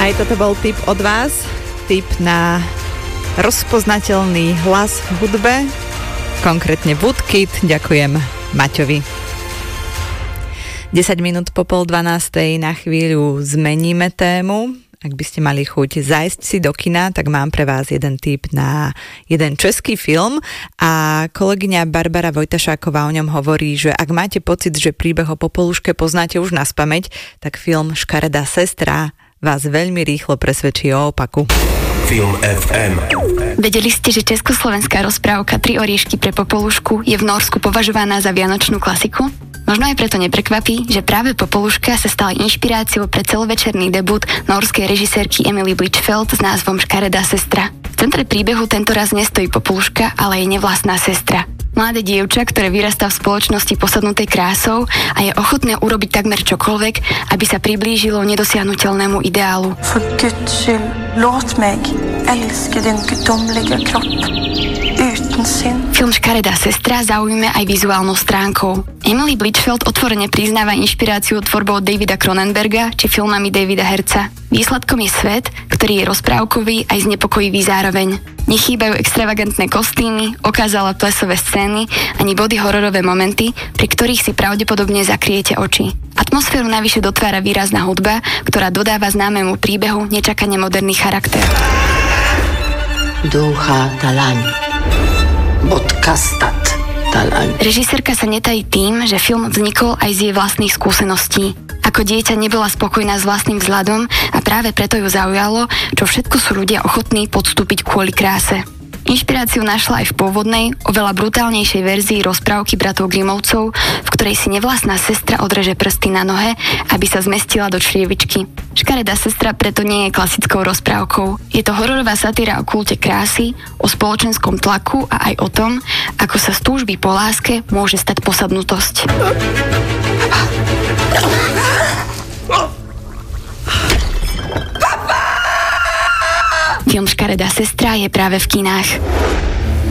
Aj toto bol tip od vás, tip na rozpoznateľný hlas v hudbe, konkrétne Woodkid. Ďakujem Maťovi. 10 minút po 11:30 na chvíľu zmeníme tému. Ak by ste mali chuť zájsť si do kina, tak mám pre vás jeden tip na jeden český film a kolegyňa Barbara Vojtašáková o ňom hovorí, že ak máte pocit, že príbeh o Popoluške poznáte už naspamäť, tak film Škaredá sestra vás veľmi rýchlo presvedčí o opaku. Film FM. Vedeli ste, že československá rozprávka Tri oriešky pre Popolušku je v Norsku považovaná za vianočnú klasiku? Možno aj preto neprekvapí, že práve Popoluška sa stala inšpiráciou pre celovečerný debut norskej režisérky Emily Blichfeld s názvom Škaredá sestra. V centre príbehu tentoraz nestojí Popoluška, ale jej nevlastná sestra. Mladé dievča, ktoré vyrastá v spoločnosti posadnutej krásou a je ochotné urobiť takmer čokoľvek, aby sa priblížilo nedosiahnuteľnému ideálu. For Guds skyld, låt mig elske din gudomliga kropp. Film Škaredá sestra zaujíme aj vizuálnou stránkou. Emily Blichfeld otvorene priznáva inšpiráciu tvorbou Davida Cronenberga či filmami Davida Herca. Výsledkom je svet, ktorý je rozprávkový aj znepokojivý zároveň. Nechýbajú extravagantné kostýmy, okázalé plesové scény ani body hororové momenty, pri ktorých si pravdepodobne zakriete oči. Atmosféru navyše dotvára výrazná hudba, ktorá dodáva známemu príbehu nečakane moderný charakter. Ducha Talaň. Bodkastat Talaň. Režisérka sa netají tým, že film vznikol aj z jej vlastných skúseností. Ako dieťa nebola spokojná s vlastným vzhľadom a práve preto ju zaujalo, čo všetko sú ľudia ochotní podstúpiť kvôli kráse. Inšpiráciu našla aj v pôvodnej, oveľa brutálnejšej verzii rozprávky bratov Grimmovcov, v ktorej si nevlastná sestra odreže prsty na nohe, aby sa zmestila do črievičky. Škaredá sestra preto nie je klasickou rozprávkou. Je to hororová satíra o kulte krásy, o spoločenskom tlaku a aj o tom, ako sa z túžby po láske môže stať posadnutosť. Film Škaredá sestra je práve v kinách.